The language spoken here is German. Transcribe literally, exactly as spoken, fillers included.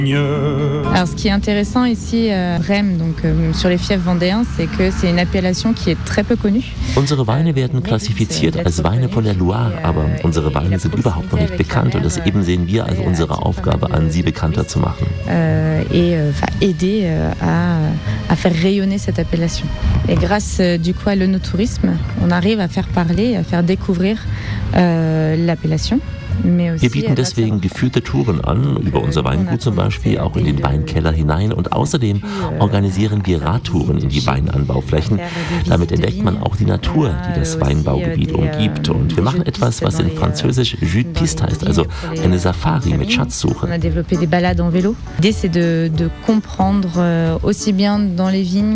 Alors, ce qui est intéressant ici, euh, Rem, donc euh, sur les fiefs vendéens, c'est que c'est une appellation qui est très peu connue. Unsere Weine werden klassifiziert als Weine von der Loire, aber unsere Weine sind überhaupt noch nicht bekannt und das eben sehen wir als unsere Aufgabe an, sie bekannter zu machen. Euh, et euh, aider euh, à, à faire rayonner cette appellation. Et grâce euh, du coup à l'œnotourisme, on arrive à faire parler, à faire découvrir euh, l'appellation. Wir bieten deswegen geführte Touren an, über unser Weingut zum Beispiel, auch in den Weinkeller hinein und außerdem organisieren wir Radtouren in die Weinanbauflächen. Damit entdeckt man auch die Natur, die das Weinbaugebiet umgibt und wir machen etwas, was in Französisch Jus de Piste heißt, also eine Safari mit Schatzsuche. On a développé des balades en vélo. L'idée c'est de, de comprendre aussi bien dans les vignes